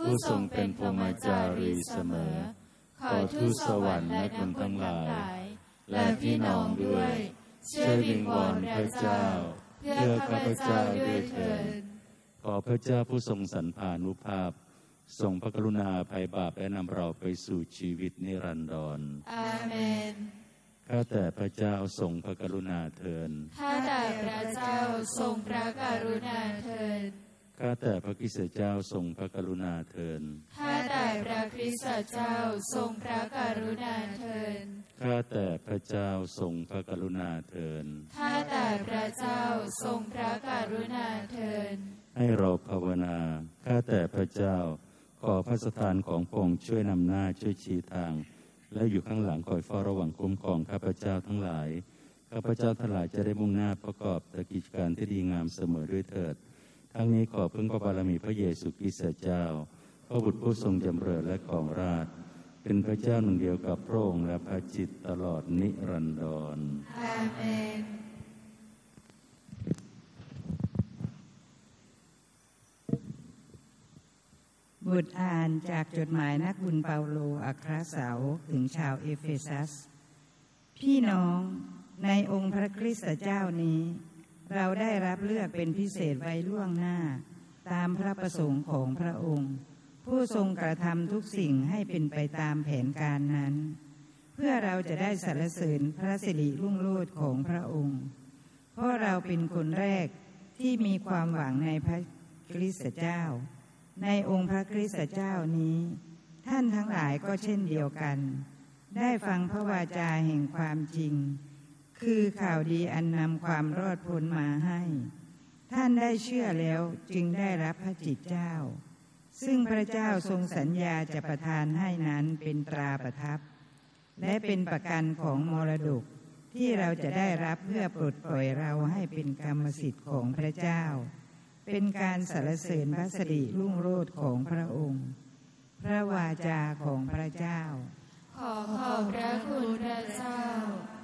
ผู้ทรงเป็นพรหมจารีเสมอขอทูตสวรรค์และมนุษย์ทั้งหลายและพี่น้องด้วยช่วยวิงวอนพระเจ้าเพื่อข้าพเจ้าด้วยเถิดขอพระเจ้าผู้ทรงสันพานุภาพทรงพระกรุณาอภัยบาปและนำเราไปสู่ชีวิตนิรันดรอาเมนข้าแต่พระเจ้าทรงพระกรุณาเถิดข้าแต่พระเจ้าทรงพระกรุณาเถิดข้าแต่พระคริสต์เจ้าทรงพระกรุณาเถิดข้าแต่พระคริสต์เจ้าทรงพระกรุณาเถิดข้าแต่พระเจ้าทรงพระกรุณาเถิดข้าแต่พระเจ้าทรงพระกรุณาเถิดให้เราภาวนาข้าแต่พระเจ้าขอพระสถานของพระองค์ช่วยนำหน้าช่วยชี้ทางและอยู่ข้างหลังคอยเฝ้าระวังคุ้มครองข้าพเจ้าทั้งหลายข้าพเจ้าทั้งหลายจะได้มุ่งหน้าประกอบกิจการที่ดีงามเสมอด้วยเถิดทั้งนี้ขอพึ่งพระบารมีพระเยซูคริสต์เจ้าพระบุตรผู้ทรงจำเริญและของราชเป็นพระเจ้าหนึ่งเดียวกับพระองค์และพระจิตตลอดนิรันดรอาเมนบทอ่านจากจดหมายนักบุญเปาโลอัครสาวกถึงชาวเอเฟซัสพี่น้องในองค์พระคริสต์เจ้านี้เราได้รับเลือกเป็นพิเศษไว้ล่วงหน้าตามพระประสงค์ของพระองค์ผู้ทรงกระทำทุกสิ่งให้เป็นไปตามแผนการนั้นเพื่อเราจะได้สรรเสริญพระสิริรุ่งโรจน์ของพระองค์เพราะเราเป็นคนแรกที่มีความหวังในพระคริสต์เจ้าในองค์พระคริสต์เจ้านี้ท่านทั้งหลายก็เช่นเดียวกันได้ฟังพระวาจาแห่งความจริงคือข่าวดีอันนำความรอดพ้นมาให้ท่านได้เชื่อแล้วจึงได้รับพระจิตเจ้าซึ่งพระเจ้าทรงสัญญาจะประทานให้นั้นเป็นตราประทับและเป็นประกันของมรดกที่เราจะได้รับเพื่อปลดปล่อยเราให้เป็นกรรมสิทธิ์ของพระเจ้าเป็นการสรรเสริญพระสิริรุ่งโรจน์ของพระองค์พระวาจาของพระเจ้าขอขอบพระคุณพระเจ้า